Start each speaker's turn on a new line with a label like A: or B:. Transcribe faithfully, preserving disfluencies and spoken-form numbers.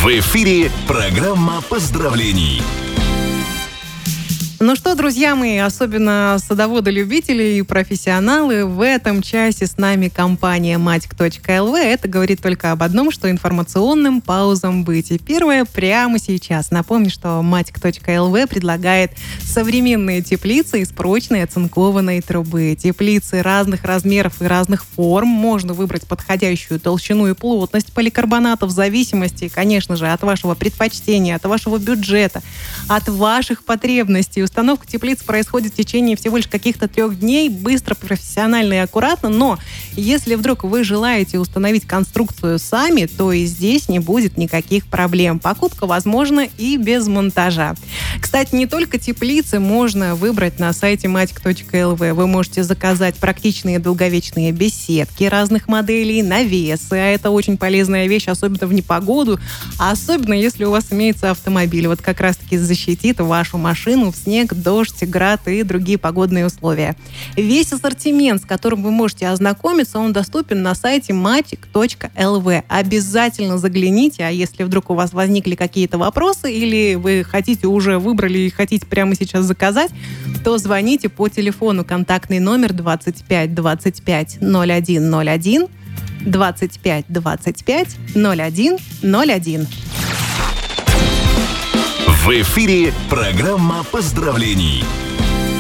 A: В эфире программа поздравлений.
B: Ну что, друзья мои, особенно садоводы-любители и профессионалы, в этом часе с нами компания матик точка эл ви. Это говорит только об одном, что информационным паузам быть. И первое прямо сейчас. Напомню, что матик точка эл ви предлагает современные теплицы из прочной оцинкованной трубы. Теплицы разных размеров и разных форм. Можно выбрать подходящую толщину и плотность поликарбоната в зависимости, конечно же, от вашего предпочтения, от вашего бюджета, от ваших потребностей. Установка теплиц происходит в течение всего лишь каких-то трех дней, быстро, профессионально и аккуратно, но если вдруг вы желаете установить конструкцию сами, то и здесь не будет никаких проблем. Покупка возможна и без монтажа. Кстати, не только теплицы можно выбрать на сайте матик точка эл ви. Вы можете заказать практичные долговечные беседки разных моделей, навесы, а это очень полезная вещь, особенно в непогоду, а особенно если у вас имеется автомобиль. Вот как раз-таки защитит вашу машину в снег, дождь, град и другие погодные условия. Весь ассортимент, с которым вы можете ознакомиться, он доступен на сайте матик точка эл ви. Обязательно загляните, а если вдруг у вас возникли какие-то вопросы или вы хотите, уже выбрали и хотите прямо сейчас заказать, то звоните по телефону. Контактный номер двадцать пять двадцать пять ноль один ноль один, двадцать пять двадцать пять ноль один ноль один.
A: В эфире программа поздравлений.